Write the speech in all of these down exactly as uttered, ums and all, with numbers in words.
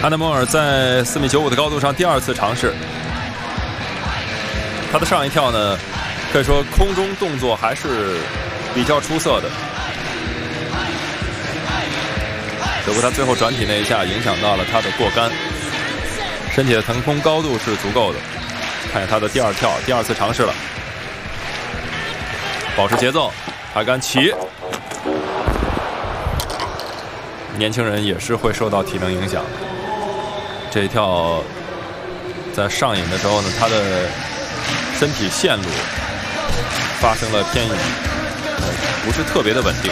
安德莫尔在四米九五的高度上第二次尝试，他的上一跳呢，可以说空中动作还是比较出色的，只不过他最后转体那一下影响到了他的过杆，身体的腾空高度是足够的。看见他的第二跳，第二次尝试了，保持节奏，抬杆起。年轻人也是会受到体能影响的。这一跳在上引的时候呢，他的身体线路发生了偏移，呃，不是特别的稳定。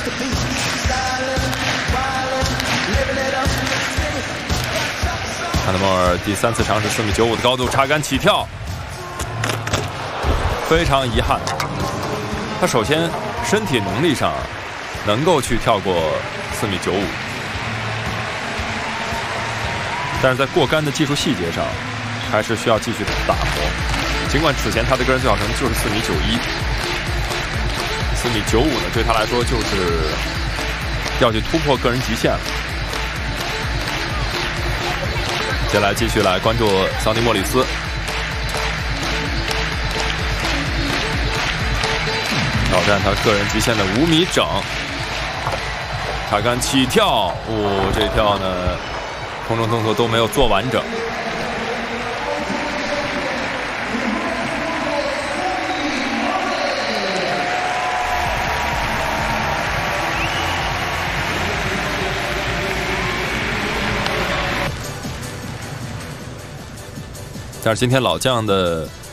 安德莫尔第三次尝试四米九五的高度插杆起跳，非常遗憾，他首先身体能力上能够去跳过四米九五，但是在过杆的技术细节上还是需要继续打磨。尽管此前他的个人最好成绩就是四米九一，四米九五呢对他来说就是要去突破个人极限了。接下来继续来关注桑迪莫里斯，挑战他个人极限的五米整，抬杆起跳，哦，这跳呢空中动作都没有做完整。但是今天老将的